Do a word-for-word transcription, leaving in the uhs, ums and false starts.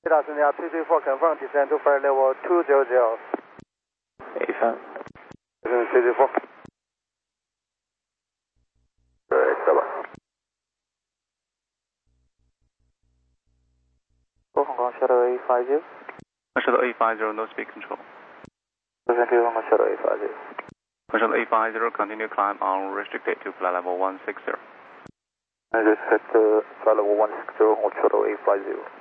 Good afternoon, three three four, confirm descend to flight level two zero zero. A三。 嗯，three three four。对，走吧。 Hong Kong Shuttle A five zero. Shuttle A five zero, no speed control. Hong Kong Shuttle A five zero. Shuttle A five zero, continue climb on restricted to flight level one six zero. Restricted flight level one six zero, Hong Kong Shuttle A five zero.